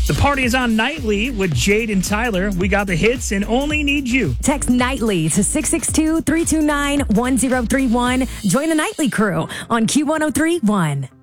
The party is on nightly with Jade and Tyler. We got the hits and only need you. Text nightly to 662-329-1031. Join the nightly crew on Q103.1.